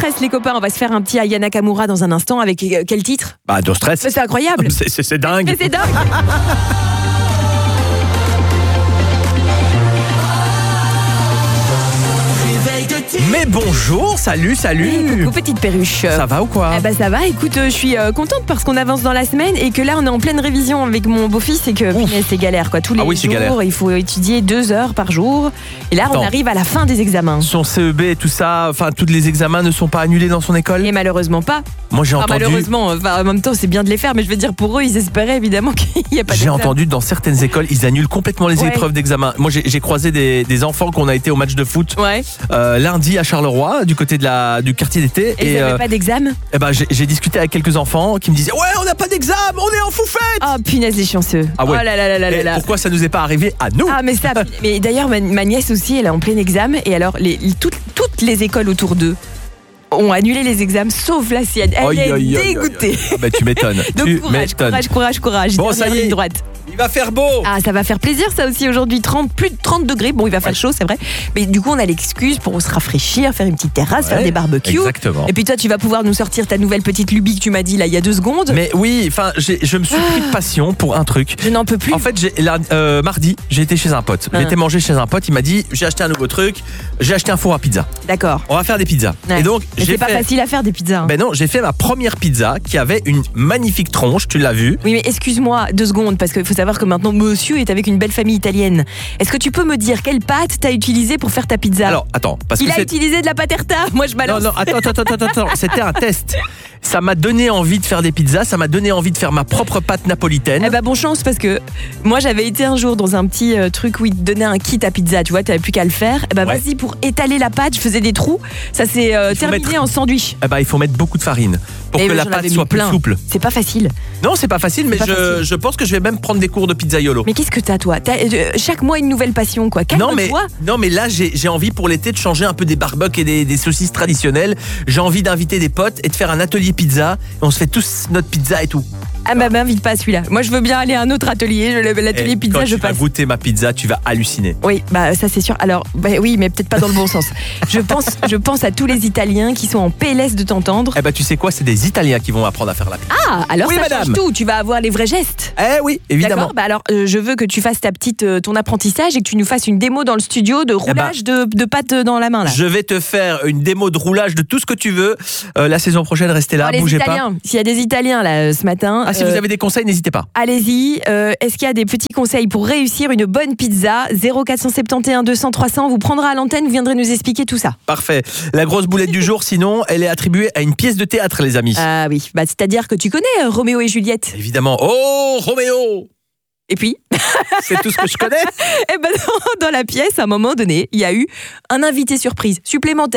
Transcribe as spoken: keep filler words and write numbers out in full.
Stress, les copains. On va se faire un petit Aya Nakamura dans un instant avec euh, quel titre ? Bah, No Stress. C'est incroyable. C'est, c'est, c'est dingue. Mais c'est dingue. Mais bonjour, salut, salut. Hey, coucou, petite perruche. Ça va ou quoi ? Eh ben ça va, écoute, euh, je suis euh, contente parce qu'on avance dans la semaine et que là on est en pleine révision avec mon beau-fils et que punaise, c'est galère quoi. Tous les Ah oui, c'est jours, galère. il faut étudier deux heures par jour. Et là Attends. on arrive à la fin des examens. Son C E B et tout ça, enfin, tous les examens ne sont pas annulés dans son école ? Et malheureusement pas. Moi, j'ai Enfin, entendu. malheureusement, enfin, en même temps c'est bien de les faire, mais je veux dire pour eux ils espéraient évidemment qu'il n'y a pas J'ai d'examen. entendu dans certaines écoles, ils annulent complètement les Ouais. épreuves d'examen. Moi, j'ai, j'ai croisé des, des enfants qu'on a été au match de foot Ouais. euh, lundi à Charleroi, du côté de la, du quartier d'été. Et ils n'avaient euh, pas d'examen. eh ben, j'ai, j'ai discuté avec quelques enfants qui me disaient « Ouais, on n'a pas d'examen, on est en foufette !» Oh punaise les chanceux. Ah ouais. Oh là là là là là Et là. pourquoi ça nous est pas arrivé à nous ? Ah mais ça, mais d'ailleurs ma, ma nièce aussi, elle est en plein examen et alors les, les- toutes, toutes les écoles autour d'eux ont annulé les examens sauf la sienne. Elle Aïe, est aïe, aïe, aïe, dégoûtée. aïe. Ah bah, tu m'étonnes. Donc tu courage, m'étonnes. courage, courage, courage. Bon, Dernière ça y est. ligne droite. Il va faire beau. Ah, ça va faire plaisir ça aussi aujourd'hui, trente, plus de trente degrés. Bon, il va faire Ouais. chaud, c'est vrai. Mais du coup, on a l'excuse pour se rafraîchir, faire une petite terrasse, faire Ouais, des barbecues. exactement. Et puis toi, tu vas pouvoir nous sortir ta nouvelle petite lubie que tu m'as dit là il y a deux secondes. Mais oui, enfin, j'ai- je me suis pris de passion pour un truc. Je n'en peux plus. En fait, j'ai, là, euh, mardi, j'ai été chez un pote. Ah. J'ai été manger chez un pote. Il m'a dit j'ai acheté un nouveau truc. J'ai acheté un four à pizza. D'accord. On va faire des pizzas. Ouais. Et donc, Mais j'ai c'est pas fait. facile à faire des pizzas. hein. Ben non, j'ai fait ma première pizza qui avait une magnifique tronche. Tu l'as vu. Oui, mais excuse-moi deux secondes, parce qu'il faut savoir que maintenant monsieur est avec une belle famille italienne. Est-ce que tu peux me dire quelle pâte t'as utilisée pour faire ta pizza ? Alors, attends, parce Il que a c'est. utilisé de la paterta. Moi, je Non, balance. non, attends, attends, attends, attends, attends. C'était un test. Ça m'a donné envie de faire des pizzas. Ça m'a donné envie de faire ma propre pâte napolitaine. Eh ben bon chance parce que moi j'avais été un jour dans un petit euh, truc où ils te donnaient un kit à pizza, tu vois, t'avais plus qu'à le faire. Eh ben Ouais. vas-y pour étaler la pâte, je faisais des trous, ça s'est euh, Il faut terminé mettre- en sandwich. Eh ben, il faut mettre beaucoup de farine pour Eh que ben, la j'en pâte avais soit mis plus plein. souple. C'est pas facile. Non, c'est pas facile, mais pas je, facile. je pense que je vais même prendre des cours de pizzaiolo. Mais qu'est-ce que t'as toi T'as, euh, chaque mois une nouvelle passion quoi. Non mais, Calme-toi. non mais là j'ai, j'ai envie pour l'été de changer un peu des barbecues et des, des saucisses traditionnelles. J'ai envie d'inviter des potes et de faire un atelier pizza. Et on se fait tous notre pizza et tout. Ah bah m'invite pas à celui-là. Moi je veux bien aller à un autre atelier, je- l'atelier Et pizza quand je tu vas passe. goûter ma pizza, tu vas halluciner. Oui, bah ça c'est sûr. Alors bah, oui, mais peut-être pas dans le bon sens. Je pense, je pense à tous les Italiens qui sont en P L S de t'entendre. Eh ben tu sais quoi, c'est des Italiens qui vont apprendre à faire la pizza. Ah, alors Oui, ça madame. change tout. Tu vas avoir les vrais gestes. Eh oui, évidemment. D'accord. Bah alors, euh, je veux que tu fasses ta petite, euh, ton apprentissage et que tu nous fasses une démo dans le studio de roulage de, de pâte dans la main là. Je vais te faire une démo de roulage de tout ce que tu veux. Euh, la saison prochaine, restez là, Oh, les bougez Italiens. S'il y a des Italiens là euh, ce matin, pas. Ah, si euh, vous avez des conseils, n'hésitez pas. allez-y. Euh, Est-ce qu'il y a des petits conseils pour réussir une bonne pizza ? Zéro quatre cent soixante et onze deux cents trois cents. Vous prendra à l'antenne, vous viendrez nous expliquer tout ça. Parfait. La grosse boulette du jour, sinon, elle est attribuée à une pièce de théâtre, les amis. Ah oui. Bah c'est-à-dire que tu connais euh, Roméo et Juliette. Évidemment. Oh, Roméo! Et puis, C'est tout ce que je connais. eh ben dans, dans la pièce, à un moment donné, il y a eu un invité surprise supplémentaire.